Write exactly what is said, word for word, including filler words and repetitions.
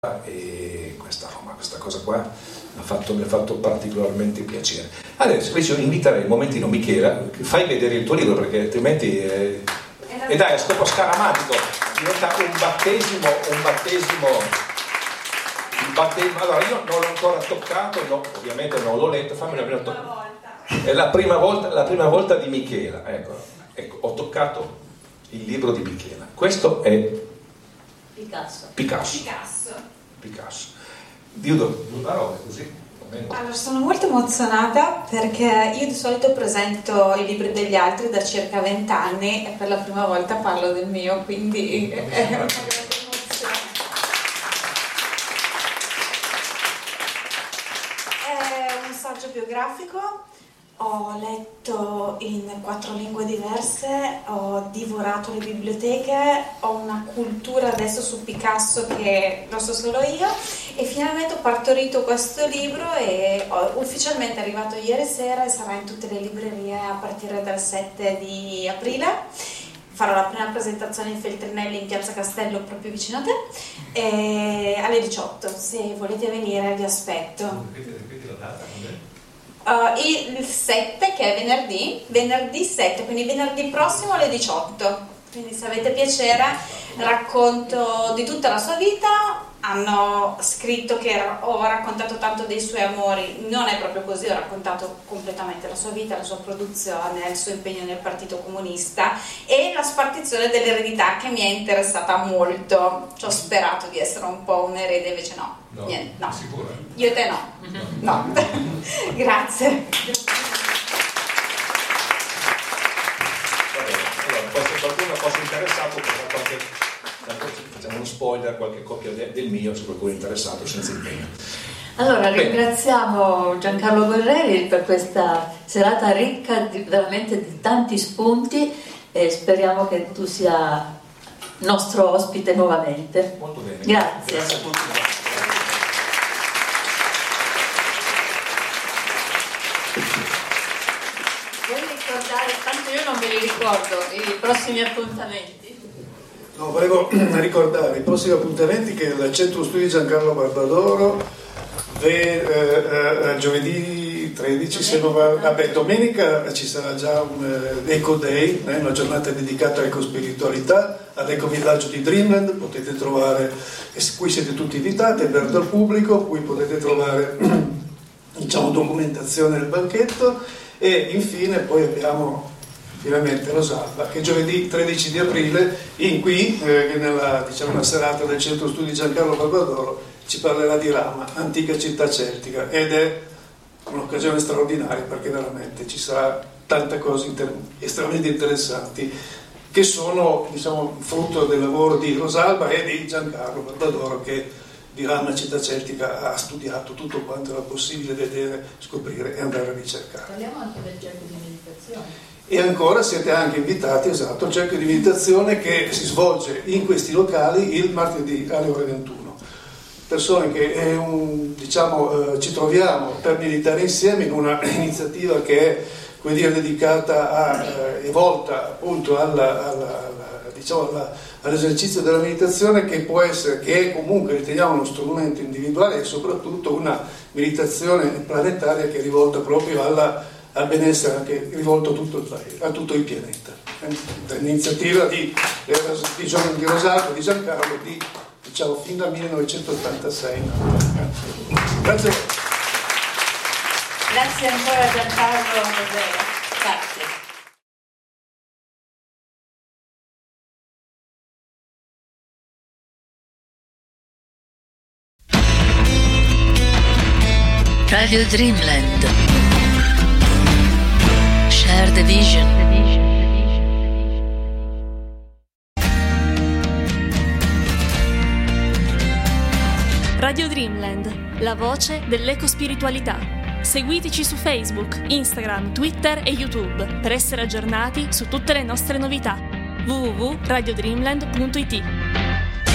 e questa Roma, questa cosa qua mi ha fatto, mi ha fatto particolarmente piacere. Adesso invece inviterei un momentino Michela, fai vedere il tuo libro perché altrimenti eh, e dai, a scopo scaramatico diventa un battesimo, un battesimo, un battesimo. Allora io non l'ho ancora toccato, no, ovviamente non l'ho letto, fammi una prima to- è la prima volta, la prima volta di Michela, ecco, ecco, ho toccato il libro di Michela. Questo è Picasso. Picasso. Picasso. Picasso. Dio due parole così. Allora, sono molto emozionata perché io di solito presento i libri degli altri da circa vent'anni e per la prima volta parlo del mio, quindi è una grande emozione. È un saggio biografico. Ho letto in quattro lingue diverse, ho divorato le biblioteche, ho una cultura adesso su Picasso che lo so solo io e finalmente ho partorito questo libro e ho, ufficialmente è arrivato ieri sera e sarà in tutte le librerie a partire dal sette di aprile. Farò la prima presentazione in Feltrinelli in Piazza Castello proprio vicino a te e alle diciotto, se volete venire vi aspetto. Ripeti la data, Uh, il sette che è venerdì, venerdì sette, quindi venerdì prossimo alle diciotto, quindi se avete piacere racconto di tutta la sua vita. Hanno scritto che ho raccontato tanto dei suoi amori, non è proprio così, ho raccontato completamente la sua vita, la sua produzione, il suo impegno nel Partito Comunista e la spartizione dell'eredità che mi è interessata molto. Ci ho sperato di essere un po' un erede, invece no, no, niente, no. Sicura? Io e te no, no, no. Grazie. Vabbè, allora, poi se qualcuno fosse interessato per qualche... facciamo uno spoiler, qualche copia de- del mio se qualcuno è interessato, senza impegno. Allora Bene. Ringraziamo Giancarlo Guerreri per questa serata ricca di, veramente di tanti spunti e speriamo che tu sia nostro ospite nuovamente. Molto bene. Grazie. Grazie a tutti. Vuoi ricordare, tanto io non me li ricordo, i prossimi appuntamenti? No, volevo ricordare i prossimi appuntamenti che il Centro Studi Giancarlo Barbadoro ve, eh, eh, giovedì tredici, se non va, vabbè, domenica ci sarà già un eh, Eco Day, eh, una giornata dedicata all'ecospiritualità, all'ecovillaggio di Dreamland, potete trovare, e qui siete tutti invitati, è aperto al pubblico, qui potete trovare diciamo documentazione del banchetto e infine poi abbiamo finalmente Rosalba che giovedì tredici di aprile in qui eh, nella diciamo una serata del Centro Studi Giancarlo Barbadoro ci parlerà di Rama, antica città celtica, ed è un'occasione straordinaria perché veramente ci sarà tante cose inter- estremamente interessanti che sono diciamo frutto del lavoro di Rosalba e di Giancarlo Barbadoro che di Rama, città celtica, ha studiato tutto quanto era possibile vedere, scoprire e andare a ricercare. Parliamo anche del cerchio di meditazione. E ancora siete anche invitati, esatto, al cerchio di meditazione che si svolge in questi locali il martedì alle ore ventuno. Persone che è un, diciamo, eh, ci troviamo per meditare insieme in una iniziativa che è, come dire, dedicata a, eh, e volta appunto alla, alla, alla, diciamo, alla, all'esercizio della meditazione che può essere, che è comunque riteniamo uno strumento individuale e soprattutto una meditazione planetaria che è rivolta proprio alla al benessere anche rivolto a tutto il paese, a tutto il pianeta. L'iniziativa di, di, di Rosalba, di Giancarlo, di, diciamo, fin dal millenovecentottantasei. Grazie. Grazie ancora a Giancarlo Guerreri. Grazie. Radio Dreamland. Share the vision. Radio Dreamland, la voce dell'ecospiritualità. Seguiteci su Facebook, Instagram, Twitter e YouTube per essere aggiornati su tutte le nostre novità. w w w punto radio dreamland punto i t